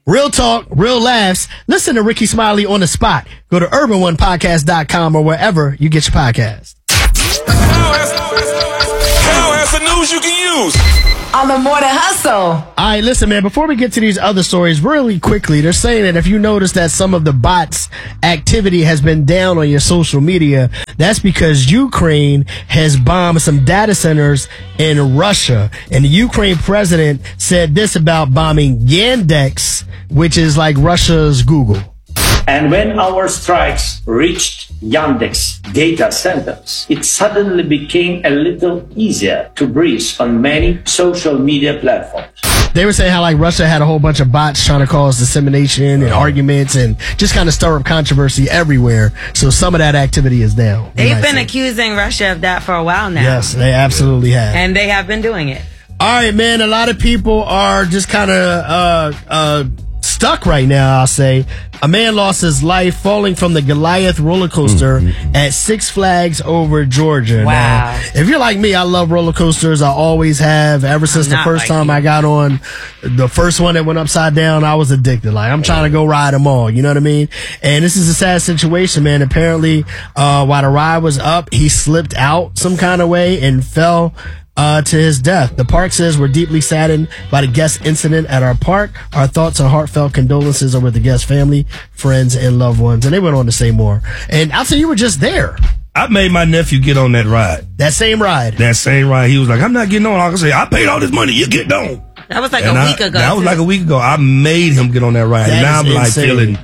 Real talk, real laughs. Listen to Ricky Smiley on the spot. Go to urban1podcast.com or wherever you get your podcast. Kyle has the news you can use on the Morning Hustle. All right, listen, man, before we get to these other stories, really quickly, they're saying that if you notice that some of the bots' activity has been down on your social media, that's because Ukraine has bombed some data centers in Russia. And the Ukraine president said this about bombing Yandex, which is like Russia's Google. And when our strikes reached Yandex data centers, it suddenly became a little easier to breathe on many social media platforms. They were saying how like Russia had a whole bunch of bots trying to cause dissemination and arguments and just kind of stir up controversy everywhere. So some of that activity is down. They've been accusing Russia of that for a while now. Yes, they absolutely have. And they have been doing it. All right, man. A lot of people are just kind of stuck right now, I'll say. A man lost his life falling from the Goliath roller coaster at Six Flags over Georgia. Wow. Now, if you're like me, I love roller coasters. I always have. Ever since the first time I got on the first one that went upside down, I was addicted. Like, I'm trying to go ride them all. You know what I mean? And this is a sad situation, man. Apparently, while the ride was up, he slipped out some kind of way and fell to his death. The park says we're deeply saddened by the guest incident at our park. Our thoughts and heartfelt condolences are with the guest family, friends, and loved ones. And they went on to say more. And I'll say you were just there. I made my nephew get on that ride. That same ride. He was like, I'm not getting on. I can say, I paid all this money. You get on. That was like a week ago. That was like a week ago. I made him get on that ride. Now I'm like feeling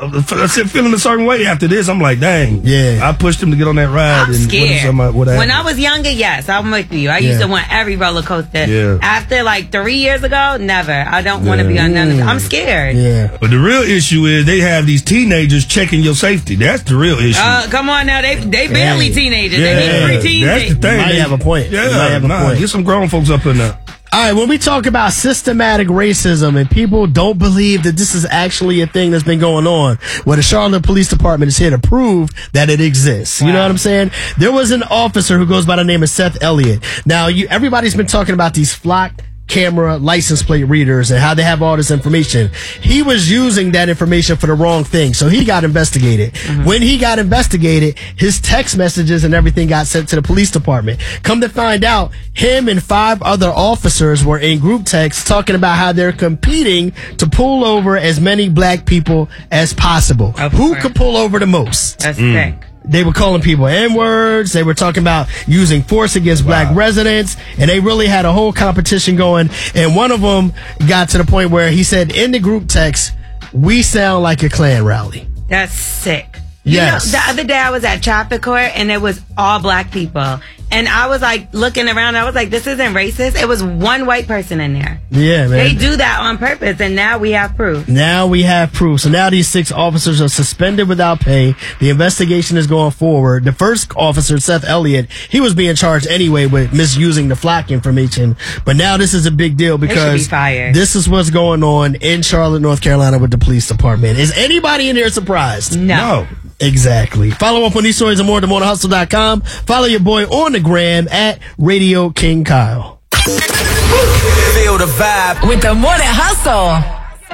a certain way after this. I'm like, dang. Yeah. I pushed him to get on that ride. I'm scared. When I was younger, yes, I'm with you. I used to want every roller coaster. Yeah. After like 3 years ago, never. I don't want to be on none of them. I'm scared. Yeah. But the real issue is they have these teenagers checking your safety. That's the real issue. Come on now. They barely teenagers. Yeah. They need preteens. That's the thing. You might have a point. Yeah. You might have a point. Get some grown folks up in there. All right, when we talk about systematic racism and people don't believe that this is actually a thing that's been going on, well, the Charlotte Police Department is here to prove that it exists. You know what I'm saying? There was an officer who goes by the name of Seth Elliott. Now, everybody's been talking about these flock camera license plate readers and how they have all this information. He was using that information for the wrong thing, so he got investigated. When he got investigated, his text messages and everything got sent to the police department. Come to find out, him and 5 other officers were in group texts talking about how they're competing to pull over as many black people as possible. Who could pull over the most? That's sick. They were calling people N-words. They were talking about using force against black residents. And they really had a whole competition going. And one of them got to the point where he said in the group text, we sound like a Klan rally. That's sick. Yes. You know, the other day I was at traffic court and it was all black people. And I was like looking around. I was like, this isn't racist. It was one white person in there. Yeah, man. They do that on purpose. And now we have proof. So now these 6 officers are suspended without pay. The investigation is going forward. The first officer, Seth Elliott, he was being charged anyway with misusing the flock information. But now this is a big deal because this is what's going on in Charlotte, North Carolina with the police department. Is anybody in here surprised? No. Exactly. Follow up on these stories and more at themorninghustle.com. Follow your boy on the gram at Radio King Kyle. Feel the vibe with the Morning Hustle.